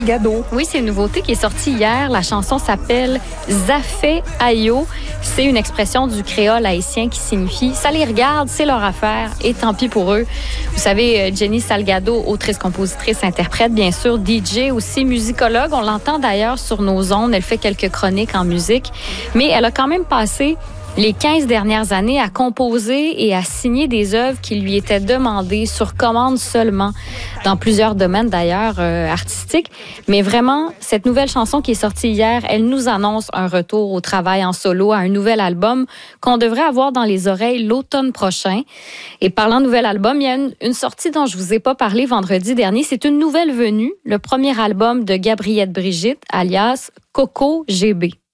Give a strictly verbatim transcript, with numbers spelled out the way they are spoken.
Gado. Oui, c'est une nouveauté qui est sortie hier. La chanson s'appelle Zafé Ayo. C'est une expression du créole haïtien qui signifie « ça les regarde, c'est leur affaire et tant pis pour eux ». Vous savez, Jenny Salgado, autrice, compositrice, interprète, bien sûr, D J, aussi musicologue. On l'entend d'ailleurs sur nos ondes. Elle fait quelques chroniques en musique. Mais elle a quand même passé les quinze dernières années à composer et à signer des œuvres qui lui étaient demandées sur commande seulement, dans plusieurs domaines d'ailleurs euh, artistiques. Mais vraiment, cette nouvelle chanson qui est sortie hier, elle nous annonce un retour au travail en solo, à un nouvel album qu'on devrait avoir dans les oreilles l'automne prochain. Et parlant de nouvel album, il y a une, une sortie dont je vous ai pas parlé vendredi dernier. C'est une nouvelle venue, le premier album de Gabrielle Brigitte, alias Coco G B.